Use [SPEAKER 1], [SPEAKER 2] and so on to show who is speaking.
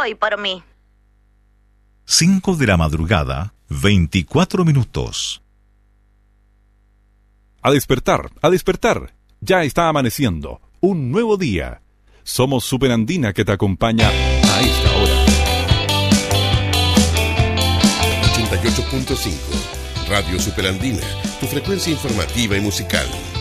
[SPEAKER 1] hay para mí?
[SPEAKER 2] 5 de la madrugada, 24 minutos.
[SPEAKER 3] A despertar, a despertar. Ya está amaneciendo. Un nuevo día. Somos Superandina que te acompaña a esta hora.
[SPEAKER 4] 88.5 Radio Superandina, tu frecuencia informativa y musical.